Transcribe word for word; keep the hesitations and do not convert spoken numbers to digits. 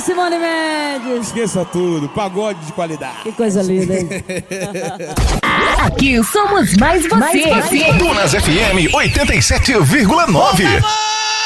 Simone Mendes. Esqueça tudo, pagode de qualidade. Que coisa linda, hein? Aqui somos mais você. Mais você. Dunas F M oitenta e sete vírgula nove.